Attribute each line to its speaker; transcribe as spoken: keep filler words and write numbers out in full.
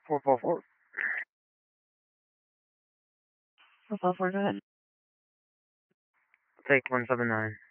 Speaker 1: four four four.
Speaker 2: four four four, go ahead.
Speaker 1: Take one seven nine.